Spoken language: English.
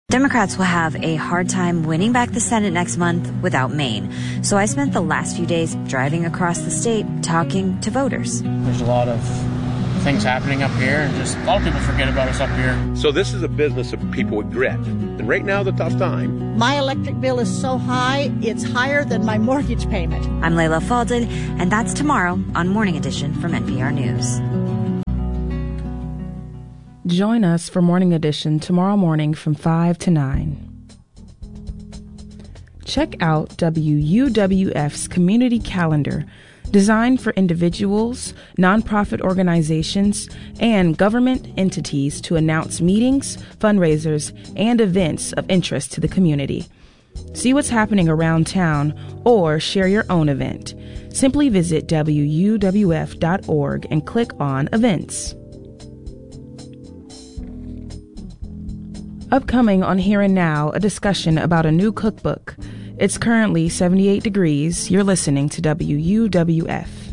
Democrats will have a hard time winning back the Senate next month without Maine. So I spent the last few days driving across the state talking to voters. There's a lot of things happening up here, and just a lot of people forget about us up here. So this is a business of people with grit. And right now, the tough time. My electric bill is so high, it's higher than my mortgage payment. I'm Layla Falded, and that's tomorrow on Morning Edition from NPR News. Join us for Morning Edition tomorrow morning from 5 to 9. Check out WUWF's community calendar, designed for individuals, nonprofit organizations, and government entities to announce meetings, fundraisers, and events of interest to the community. See what's happening around town or share your own event. Simply visit WUWF.org and click on Events. Upcoming on Here and Now, a discussion about a new cookbook. It's currently 78 degrees. You're listening to WUWF.